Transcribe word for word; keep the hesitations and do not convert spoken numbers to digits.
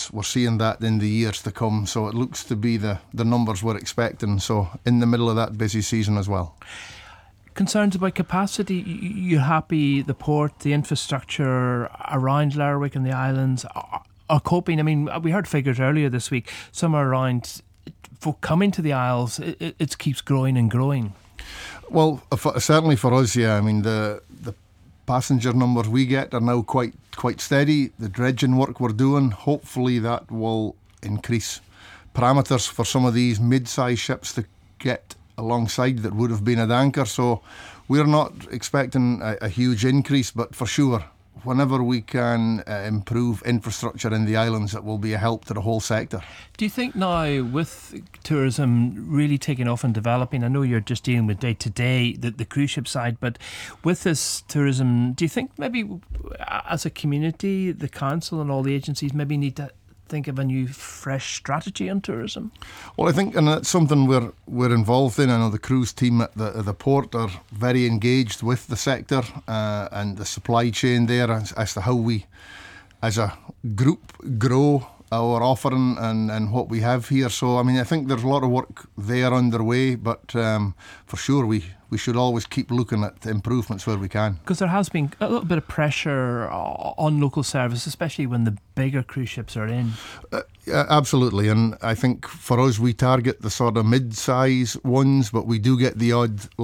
numbers, we're seeing that in the years to come. So it looks to be the, the numbers we're expecting. So in the middle of that busy season as well. Concerns about capacity? You're happy the port, the infrastructure around Lerwick and the islands are, are coping? I mean, we heard figures earlier this week. Somewhere around, for coming to the Isles, it, it keeps growing and growing. Well, certainly for us, yeah. I mean, the the passenger numbers we get are now quite quite steady. The dredging work we're doing, hopefully that will increase parameters for some of these mid-sized ships to get alongside that would have been at anchor. So we're not expecting a, a huge increase, but for sure, whenever we can uh, improve infrastructure in the islands, it will be a help to the whole sector. Do you think now, with tourism really taking off and developing, I know you're just dealing with day to day, the, the cruise ship side, but with this tourism, do you think maybe as a community, the council and all the agencies maybe need to think of a new fresh strategy on tourism? Well, I think, and that's something we're we're involved in. I know the cruise team at the, at the port are very engaged with the sector uh, and the supply chain there as, as to how we as a group grow our offering and, and what we have here. So I mean, I think there's a lot of work there underway, but um, for sure we we should always keep looking at improvements where we can. Because there has been a little bit of pressure on local service, especially when the bigger cruise ships are in. Uh, absolutely, and I think for us we target the sort of mid-size ones, but we do get the odd